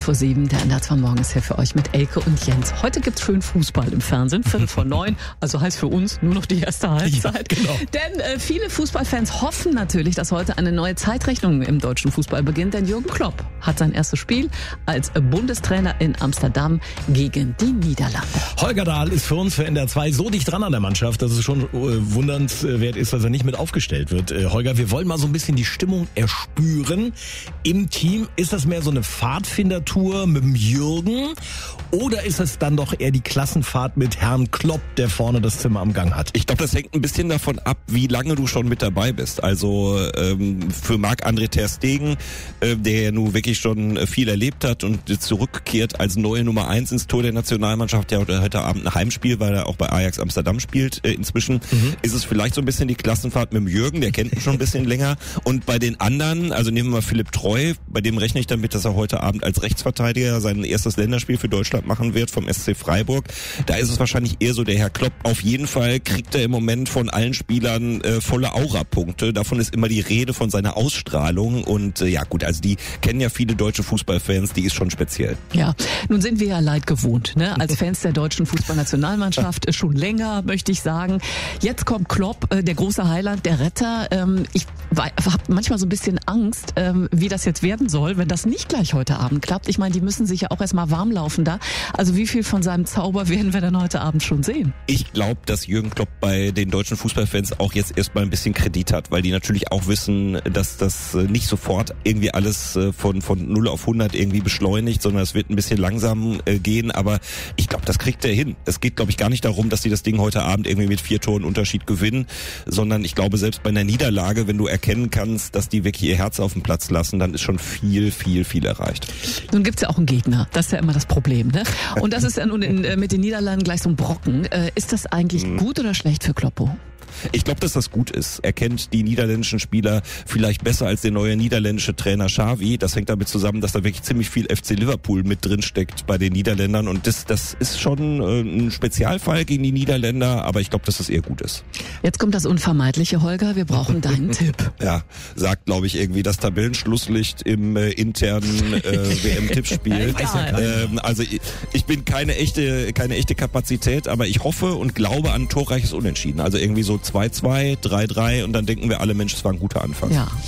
7:15, der NDR 2 Morgen ist hier für euch mit Elke und Jens. Heute gibt's schön Fußball im Fernsehen, 8:45, also heißt für uns nur noch die erste Halbzeit. Ja, genau. Denn viele Fußballfans hoffen natürlich, dass heute eine neue Zeitrechnung im deutschen Fußball beginnt, denn Jürgen Klopp hat sein erstes Spiel als Bundestrainer in Amsterdam gegen die Niederlande. Holger Dahl ist für uns für NDR 2 so dicht dran an der Mannschaft, dass es schon wundernswert ist, dass er nicht mit aufgestellt wird. Holger, wir wollen mal so ein bisschen die Stimmung erspüren im Team. Ist das mehr so eine Pfadfindertour mit dem Jürgen oder ist es dann doch eher die Klassenfahrt mit Herrn Klopp, der vorne das Zimmer am Gang hat? Ich glaube, das hängt ein bisschen davon ab, wie lange du schon mit dabei bist. Also für Marc-André ter Stegen, der ja nun wirklich schon viel erlebt hat und zurückkehrt als neue Nummer 1 ins Tor der Nationalmannschaft, der heute Abend ein Heimspiel, weil er auch bei Ajax Amsterdam spielt inzwischen, ist es vielleicht so ein bisschen die Klassenfahrt mit dem Jürgen, der kennt ihn schon ein bisschen länger. Und bei den anderen, also nehmen wir mal Philipp Treu, bei dem rechne ich damit, dass er heute Abend als Rechtsverteidiger sein erstes Länderspiel für Deutschland machen wird vom SC Freiburg. Da ist es wahrscheinlich eher so der Herr Klopp. Auf jeden Fall kriegt er im Moment von allen Spielern volle Aura-Punkte. Davon ist immer die Rede, von seiner Ausstrahlung. Und ja gut, also die kennen ja viele deutsche Fußballfans, die ist schon speziell. Ja, nun sind wir ja leid gewohnt, ne? Als Fans der deutschen Fußballnationalmannschaft schon länger, möchte ich sagen. Jetzt kommt Klopp, der große Heiland, der Retter. Ich habe manchmal so ein bisschen Angst, wie das jetzt werden soll, wenn das nicht gleich heute Abend klappt. Ich meine, die müssen sich ja auch erstmal warm laufen da. Also wie viel von seinem Zauber werden wir dann heute Abend schon sehen? Ich glaube, dass Jürgen Klopp bei den deutschen Fußballfans auch jetzt erstmal ein bisschen Kredit hat, weil die natürlich auch wissen, dass das nicht sofort irgendwie alles von 0 auf 100 irgendwie beschleunigt, sondern es wird ein bisschen langsam gehen, aber ich glaube, das kriegt er hin. Es geht, glaube ich, gar nicht darum, dass die das Ding heute Abend irgendwie mit 4 Toren Unterschied gewinnen, sondern ich glaube, selbst bei einer Niederlage, wenn du erkennen kannst, dass die wirklich ihr Herz auf den Platz lassen, dann ist schon viel erreicht. Nun gibt's ja auch einen Gegner, das ist ja immer das Problem, ne? Und das ist ja nun mit den Niederlanden gleich so ein Brocken. Ist das eigentlich gut oder schlecht für Kloppo? Ich glaube, dass das gut ist. Er kennt die niederländischen Spieler vielleicht besser als der neue niederländische Trainer Xavi. Das hängt damit zusammen, dass da wirklich ziemlich viel FC Liverpool mit drin steckt bei den Niederländern. Und das ist schon ein Spezialfall gegen die Niederländer, aber ich glaube, dass das eher gut ist. Jetzt kommt das Unvermeidliche, Holger. Wir brauchen deinen Tipp. Ja, sagt, glaube ich, irgendwie das Tabellenschlusslicht im internen WM-Tippspiel. Also ich bin keine echte Kapazität, aber ich hoffe und glaube an torreiches Unentschieden. Also irgendwie so 2-2, 3-3 und dann denken wir alle, Mensch, es war ein guter Anfang. Ja,